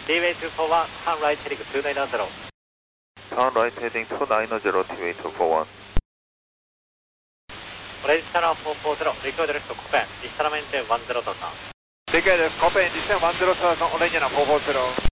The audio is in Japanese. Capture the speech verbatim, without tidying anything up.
T-way two four one, turn right heading two nine zero. Turn right heading two nine zero, T-way two four one. Orange channel four four zero, record direct to Copen, Eastern maintain one zero thousand. 理解です。コペンにせんひゃくじゅうthousand、オレンジのよんひゃくよんじゅう。